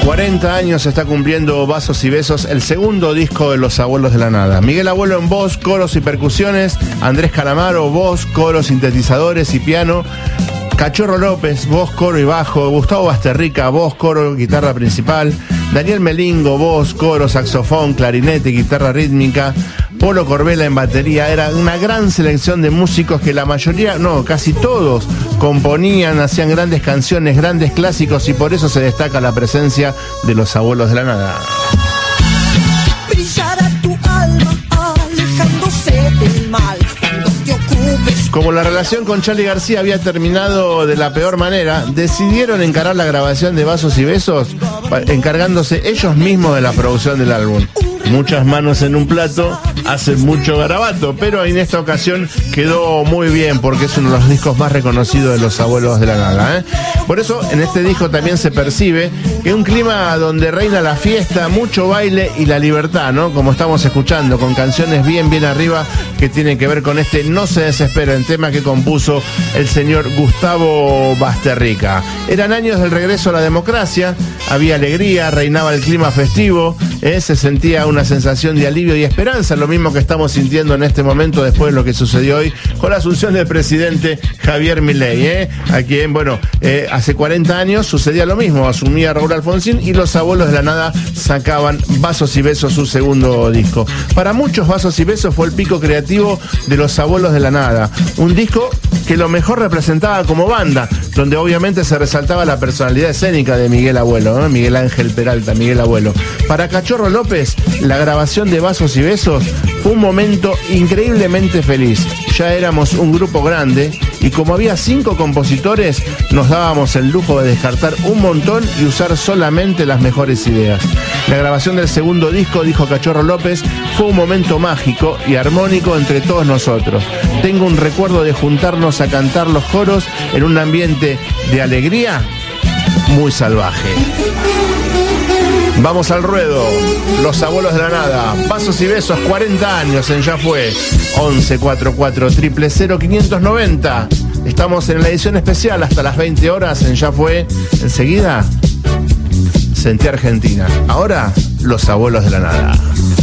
40 años está cumpliendo Vasos y Besos, el segundo disco de Los Abuelos de la Nada. Miguel Abuelo en voz, coros y percusiones, Andrés Calamaro, voz, coros, sintetizadores y piano, Cachorro López, voz, coro y bajo, Gustavo Basterrica, voz, coro, guitarra principal, Daniel Melingo, voz, coro, saxofón, clarinete, guitarra rítmica, Polo Corbella en batería. Era una gran selección de músicos que la mayoría, no, casi todos, componían, hacían grandes canciones, grandes clásicos, y por eso se destaca la presencia de Los Abuelos de la Nada. Brillará tu alma alejándose del mal cuando te ocupes. Como la relación con Charly García había terminado de la peor manera, decidieron encarar la grabación de Vasos y Besos encargándose ellos mismos de la producción del álbum. Muchas manos en un plato hacen mucho garabato, pero en esta ocasión quedó muy bien porque es uno de los discos más reconocidos de Los Abuelos de la Nada, ¿eh? Por eso en este disco también se percibe que un clima donde reina la fiesta, mucho baile y la libertad, ¿no? Como estamos escuchando, con canciones bien arriba que tienen que ver con este No se desesperen, tema que compuso el señor Gustavo Basterrica. Eran años del regreso a la democracia, había alegría, reinaba el clima festivo, se sentía una sensación de alivio y esperanza, lo mismo que estamos sintiendo en este momento después de lo que sucedió hoy con la asunción del presidente Javier Milei, a quien, hace 40 años sucedía lo mismo, asumía Raúl Alfonsín y Los Abuelos de la Nada sacaban Vasos y Besos, su segundo disco. Para muchos, Vasos y Besos fue el pico creativo de Los Abuelos de la Nada, un disco que lo mejor representaba como banda, donde obviamente se resaltaba la personalidad escénica de Miguel Abuelo, ¿no? Miguel Ángel Peralta, Miguel Abuelo. Para Cachorro López, la grabación de Vasos y Besos fue un momento increíblemente feliz. Ya éramos un grupo grande y como había 5 compositores, nos dábamos el lujo de descartar un montón y usar solamente las mejores ideas. La grabación del segundo disco, dijo Cachorro López, fue un momento mágico y armónico entre todos nosotros. Tengo un recuerdo de juntarnos a cantar los coros en un ambiente de alegría muy salvaje. Vamos al ruedo, Los Abuelos de la Nada, Vasos y Besos, 40 años en Ya Fue, 1144 000 590. Estamos en la edición especial hasta las 20 horas en Ya Fue. Enseguida, Sentí Argentina. Ahora, Los Abuelos de la Nada.